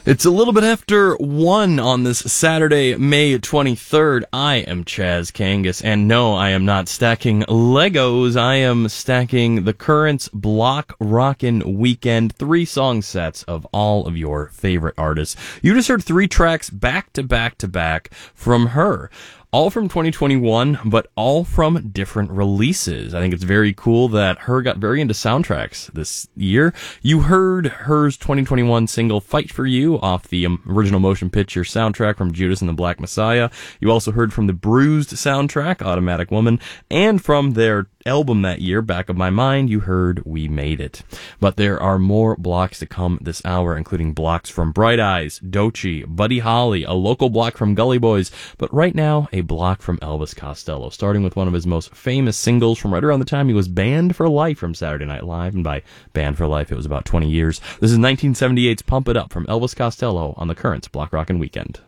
It's a little bit after 1 on this Saturday, May 23rd. I am Chaz Kangas, and no, I am not stacking Legos. I am stacking the Currents Block Rockin' Weekend 3-song sets of all of your favorite artists. You just heard 3 tracks back to back to back from her. All from 2021, but all from different releases. I think it's very cool that her got very into soundtracks this year. You heard hers 2021 single Fight For You off the original motion picture soundtrack from Judas and the Black Messiah. You also heard from the Bruised soundtrack, Automatic Woman, and from their album that year, Back of My Mind, you heard We Made It. But there are more blocks to come this hour, including blocks from Bright Eyes, Doechii, Buddy Holly, a local block from Gully Boys, but right now, a block from Elvis Costello, starting with one of his most famous singles from right around the time he was banned for life from Saturday Night Live, and by banned for life, it was about 20 years. This is 1978's Pump It Up from Elvis Costello on the Currents Block Rockin' Weekend.